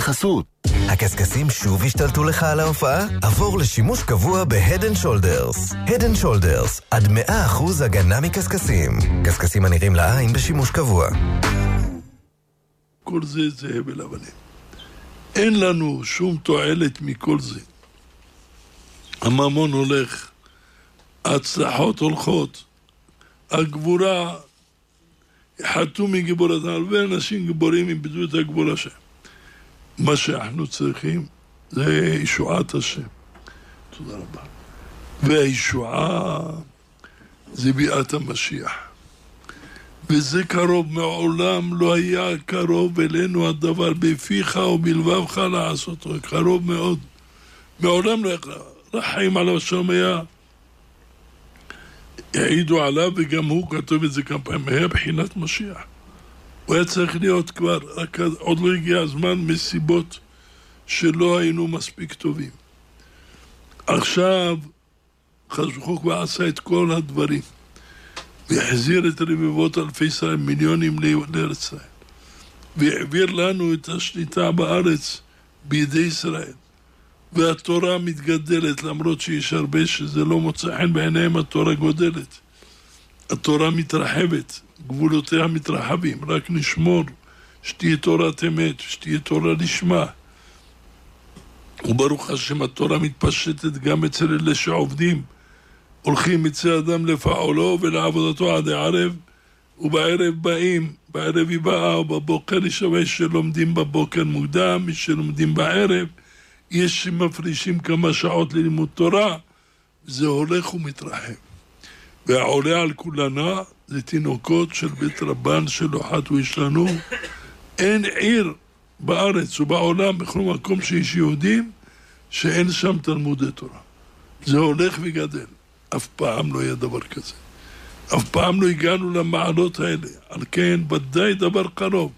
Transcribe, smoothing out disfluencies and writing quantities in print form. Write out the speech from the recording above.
בחסות. הקסקסים שוב השתלטו לך על ההופעה? עבור לשימוש קבוע ב-Head and Shoulders. Head and Shoulders, עד 100% הגנה מקסקסים. קסקסים הנראים לעין בשימוש קבוע. כל זה זה הבל הבלים. אין לנו שום תועלת מכל זה. הממון הולך, ההצלחות הולכות, הגבורה חתו מגיבורתם, הרבה אנשים גיבורים איבדו את הגבורה שלהם. מה שאנחנו צריכים זה ישועת השם. תודה רבה. והישועה זה ביאת המשיח. וזה קרוב, מעולם לא היה קרוב אלינו הדבר בפיך ובלבבך לעשותו, קרוב מאוד. מעולם לא היה, רחיים עליו שם העידו עליו, וגם הוא כתוב את זה כמה פעמים, היה בחינת משיח. הוא היה צריך להיות כבר, רק עוד לא הגיע הזמן מסיבות שלא היינו מספיק טובים. עכשיו חשבו כבר עשה את כל הדברים, והחזיר את רבבות אלפי ישראל, מיליונים לארץ ישראל, והעביר לנו את השליטה בארץ בידי ישראל, והתורה מתגדלת, למרות שיש הרבה שזה לא מוצא חן בעיניהם, התורה גודלת, התורה מתרחבת, גבולותיה מתרחבים, רק נשמור שתהיה תורת אמת, שתהיה תורה לשמה. וברוך השם התורה מתפשטת גם אצל אלה שעובדים, הולכים מצא אדם לפעולו ולעבודתו עד הערב, ובערב באים, בערב היא באה, ובבוקר יש הרבה שלומדים בבוקר מוקדם, מי שלומדים בערב, יש שמפרישים כמה שעות ללימוד תורה, זה הולך ומתרחב. והעולה על כולנה זה תינוקות של בית רבן שלא חטאו יש לנו. אין עיר בארץ ובעולם, בכל מקום שיש יהודים, שאין שם תלמודי תורה. זה הולך וגדל. אף פעם לא היה דבר כזה. אף פעם לא הגענו למעלות האלה. על כן ודאי דבר קרוב.